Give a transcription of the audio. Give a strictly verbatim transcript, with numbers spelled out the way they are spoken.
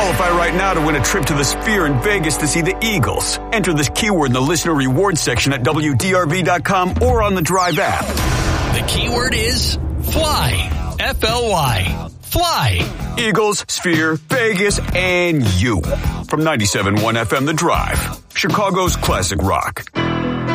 Qualify right now to win a trip to the Sphere in Vegas to see the Eagles. Enter this keyword in the listener rewards section at W D R V dot com or on the Drive app. The keyword is fly. F L Y. Fly. Eagles, Sphere, Vegas, and you. From ninety-seven point one F M The Drive, Chicago's classic rock.